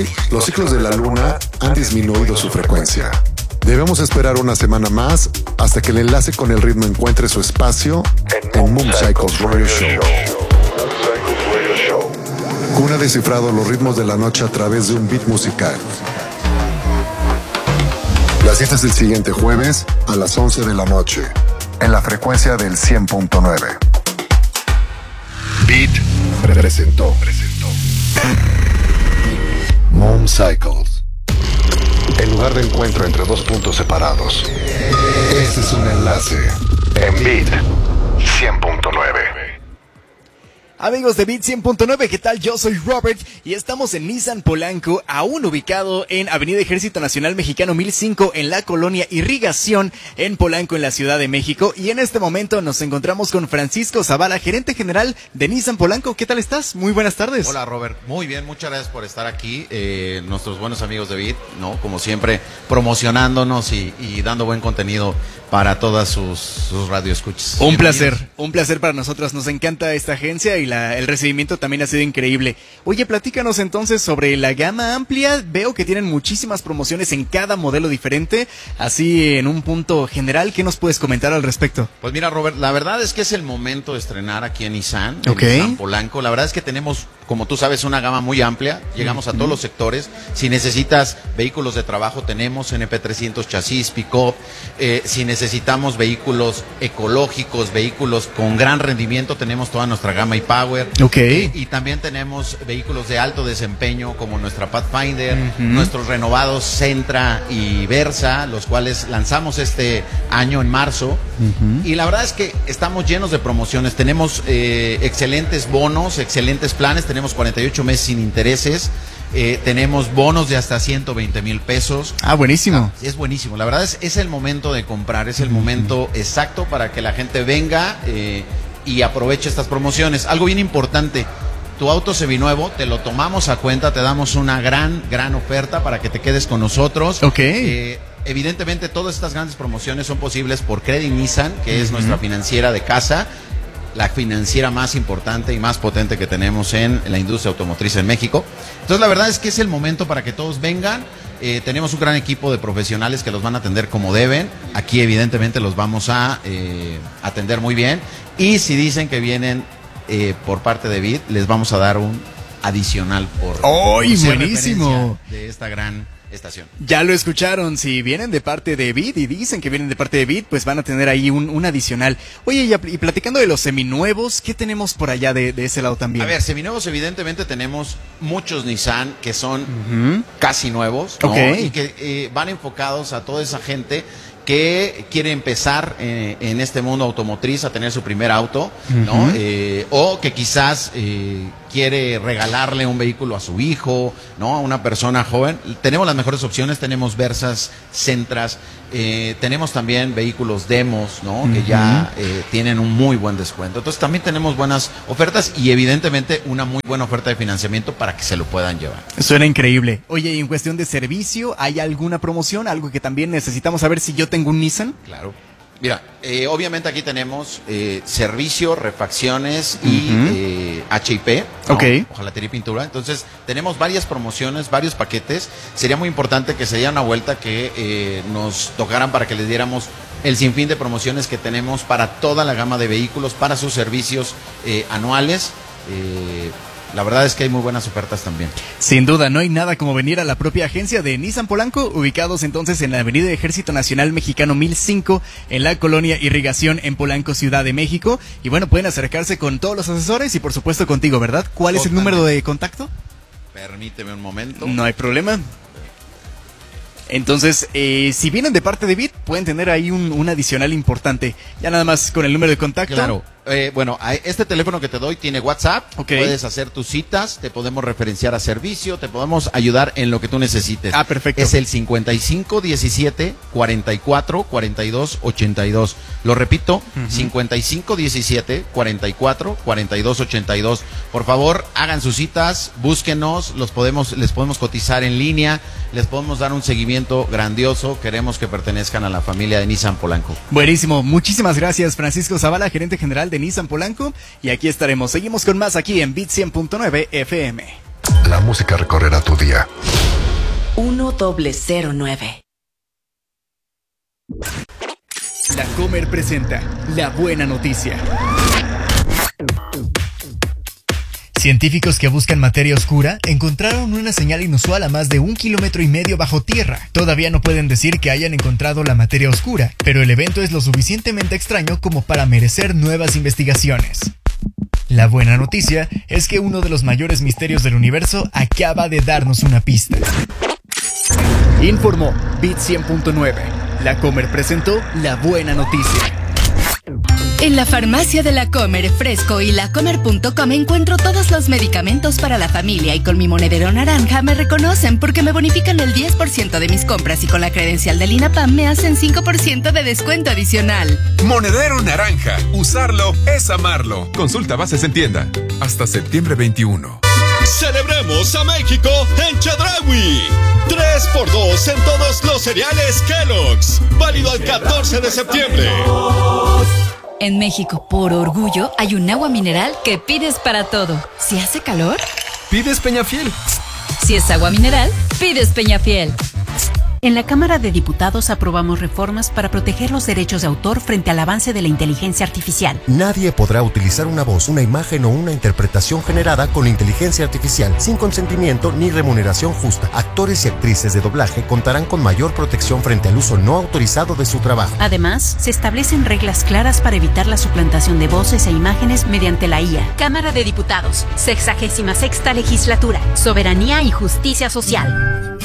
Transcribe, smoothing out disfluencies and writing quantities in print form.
hoy, los ciclos de la luna han disminuido su frecuencia. Debemos esperar una semana más hasta que el enlace con el ritmo encuentre su espacio en Moon Cycles Radio Show. Kun ha descifrado los ritmos de la noche a través de un beat musical. La cita es el siguiente jueves a las 11 de la noche, en la frecuencia del 100.9. Beat presentó Moon Cycles, el lugar de encuentro entre dos puntos separados. Este es un enlace en Beat 100.9. Amigos de Beat 100.9, ¿qué tal? Yo soy Robert y estamos en Nissan Polanco, aún ubicado en Avenida Ejército Nacional Mexicano 1005 en la colonia Irrigación en Polanco, en la Ciudad de México. Y en este momento nos encontramos con Francisco Zavala, gerente general de Nissan Polanco. ¿Qué tal estás? Muy buenas tardes. Hola Robert, muy bien, muchas gracias por estar aquí. Nuestros buenos amigos de Beat, ¿no? Como siempre, promocionándonos y dando buen contenido para todas sus radioescuchas. Un placer para nosotros. Nos encanta esta agencia y el recibimiento también ha sido increíble. Oye, platícanos entonces sobre la gama amplia. Veo que tienen muchísimas promociones en cada modelo diferente. Así, en un punto general, ¿qué nos puedes comentar al respecto? Pues mira, Robert, la verdad es que es el momento de estrenar aquí en Nissan, Nissan Polanco. La verdad es que tenemos, como tú sabes, una gama muy amplia. Llegamos a todos los sectores. Si necesitas vehículos de trabajo, tenemos NP300 chasis, pick-up. Si necesitamos vehículos ecológicos, vehículos con gran rendimiento, tenemos toda nuestra gama e-Power. Y también tenemos vehículos de alto desempeño como nuestra Pathfinder, nuestros renovados Sentra y Versa, los cuales lanzamos este año en marzo. Y la verdad es que estamos llenos de promociones. Tenemos excelentes bonos, excelentes planes. Tenemos 48 meses sin intereses. Tenemos bonos de hasta 120,000 pesos. Ah, buenísimo. Es buenísimo. La verdad es el momento de comprar, es el momento exacto para que la gente venga y aproveche estas promociones. Algo bien importante, tu auto seminuevo, te lo tomamos a cuenta, te damos una gran oferta para que te quedes con nosotros. Evidentemente todas estas grandes promociones son posibles por Credit Nissan, que es nuestra financiera de casa, la financiera más importante y más potente que tenemos en la industria automotriz en México. Entonces la verdad es que es el momento para que todos vengan. Tenemos un gran equipo de profesionales que los van a atender como deben. Aquí evidentemente los vamos a atender muy bien. Y si dicen que vienen por parte de Beat, les vamos a dar un adicional por buenísimo! De esta gran estación. Ya lo escucharon, si vienen de parte de Beat y dicen que vienen de parte de Beat, pues van a tener ahí un adicional. Oye, y platicando de los seminuevos, ¿qué tenemos por allá de ese lado también? A ver, seminuevos evidentemente tenemos muchos Nissan que son casi nuevos, ¿no? Y que van enfocados a toda esa gente que quiere empezar en este mundo automotriz a tener su primer auto, ¿no? O que quizás quiere regalarle un vehículo a su hijo, ¿no? A una persona joven. Tenemos las mejores opciones, tenemos Versas, Sentras, tenemos también vehículos demos, ¿no? Que ya tienen un muy buen descuento. Entonces también tenemos buenas ofertas y evidentemente una muy buena oferta de financiamiento para que se lo puedan llevar. Suena increíble. Oye, y en cuestión de servicio, ¿hay alguna promoción? Algo que también necesitamos saber si yo tengo un Nissan. Claro. Mira, obviamente aquí tenemos servicio, refacciones y HIP, ¿no? Hojalatería y pintura. Entonces, tenemos varias promociones, varios paquetes. Sería muy importante que se diera una vuelta, que nos tocaran para que les diéramos el sinfín de promociones que tenemos para toda la gama de vehículos, para sus servicios anuales. La verdad es que hay muy buenas ofertas también. Sin duda, no hay nada como venir a la propia agencia de Nissan Polanco, ubicados entonces en la Avenida Ejército Nacional Mexicano 1005, en la colonia Irrigación, en Polanco, Ciudad de México. Y bueno, pueden acercarse con todos los asesores y por supuesto contigo, ¿verdad? ¿Cuál es el número de contacto? Permíteme un momento. No hay problema. Entonces, si vienen de parte de Beat, pueden tener ahí un adicional importante. Ya nada más con el número de contacto. Claro. Bueno, este teléfono que te doy tiene WhatsApp. Puedes hacer tus citas, te podemos referenciar a servicio, te podemos ayudar en lo que tú necesites. Ah, perfecto. Es el 55 17 44 42 82. Lo repito, 55 17 44 42 82. Por favor, hagan sus citas, búsquenos, les podemos cotizar en línea, les podemos dar un seguimiento grandioso. Queremos que pertenezcan a la familia de Nissan Polanco. Buenísimo, muchísimas gracias, Francisco Zavala, gerente general de Nissan Polanco, y aquí estaremos. Seguimos con más aquí en Beat 100.9 FM. La música recorrerá tu día. 1009. La Comer presenta La Buena Noticia. Científicos que buscan materia oscura encontraron una señal inusual a más de 1,5 kilómetros bajo tierra. Todavía no pueden decir que hayan encontrado la materia oscura, pero el evento es lo suficientemente extraño como para merecer nuevas investigaciones. La buena noticia es que uno de los mayores misterios del universo acaba de darnos una pista. Informó Bit 100.9. La Comer presentó La Buena Noticia. En la farmacia de La Comer, Fresco y lacomer.com encuentro todos los medicamentos para la familia y con mi monedero naranja me reconocen porque me bonifican el 10% de mis compras y con la credencial del INAPAM me hacen 5% de descuento adicional. Monedero naranja. Usarlo es amarlo. Consulta bases en tienda. Hasta septiembre 21. ¡Celebremos a México en Chedraui! 3x2 en todos los cereales Kellogg's. Válido al 14 de septiembre. En México, por orgullo, hay un agua mineral que pides para todo. Si hace calor, Pides Peñafiel. si es agua mineral, pides Peñafiel. En la Cámara de Diputados aprobamos reformas para proteger los derechos de autor frente al avance de la inteligencia artificial. Nadie podrá utilizar una voz, una imagen o una interpretación generada con inteligencia artificial sin consentimiento ni remuneración justa. Actores y actrices de doblaje contarán con mayor protección frente al uso no autorizado de su trabajo. Además, se establecen reglas claras para evitar la suplantación de voces e imágenes mediante la IA. Cámara de Diputados, 66ª Legislatura, Soberanía y Justicia Social.